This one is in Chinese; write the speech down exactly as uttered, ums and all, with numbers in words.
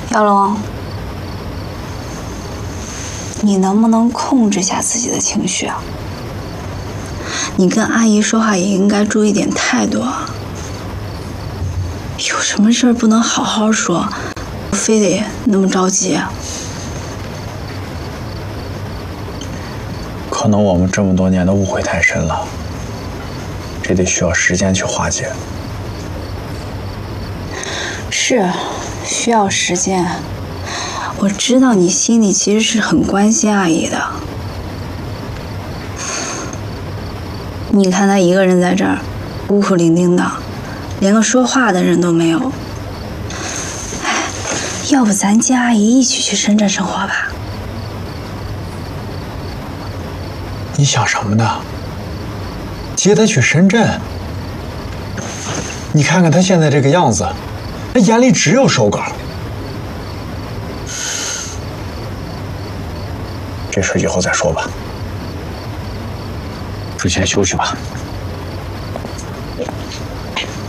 姚龙，你能不能控制下自己的情绪啊？你跟阿姨说话也应该注意点态度啊。有什么事儿不能好好说，非得那么着急啊？ 可能我们这么多年的误会太深了，这得需要时间去化解。 是，需要时间。我知道你心里其实是很关心阿姨的。你看她一个人在这儿，孤苦伶仃的，连个说话的人都没有。哎，要不咱接阿姨一起去深圳生活吧？ 你想什么呢？接她去深圳？你看看她现在这个样子，那眼里只有手稿。这事以后再说吧。 你先休息吧。